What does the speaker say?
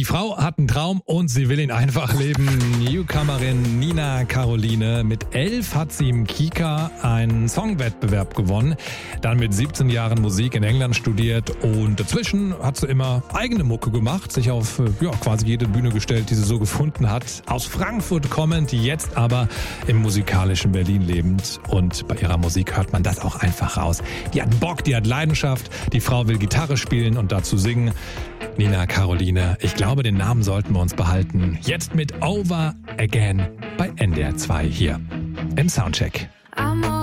Frau hat einen Traum und sie will ihn einfach leben. Newcomerin Nina Caroline. Mit 11 hat sie im Kika einen Songwettbewerb gewonnen. Dann mit 17 Jahren Musik in England studiert und dazwischen hat sie immer eigene Mucke gemacht, sich auf quasi jede Bühne gestellt, die sie so gefunden hat. Aus Frankfurt kommend, jetzt aber im musikalischen Berlin lebend. Und bei ihrer Musik hört man das auch einfach raus. Die hat Bock, die hat Leidenschaft. Die Frau will Gitarre spielen und dazu singen. Nina Caroline, ich glaube, den Namen sollten wir uns behalten. Jetzt mit Over Again bei NDR 2 hier im Soundcheck.